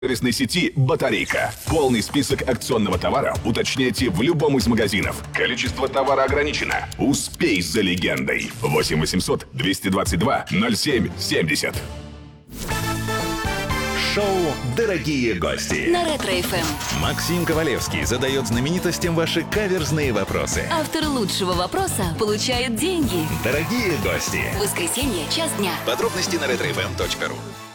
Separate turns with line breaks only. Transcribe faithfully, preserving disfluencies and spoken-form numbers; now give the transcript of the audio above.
сервисной сети «Батарейка». Полный список акционного товара уточняйте в любом из магазинов. Количество товара ограничено. Успей за легендой. восемь восемьсот двести двадцать два ноль семь семьдесят.
Шоу «Дорогие гости»
на Ретро-эф эм.
Максим Ковалевский задает знаменитостям ваши каверзные вопросы.
Автор лучшего вопроса получает деньги.
Дорогие гости.
Воскресенье, час дня.
Подробности на ретро эф эм точка ру.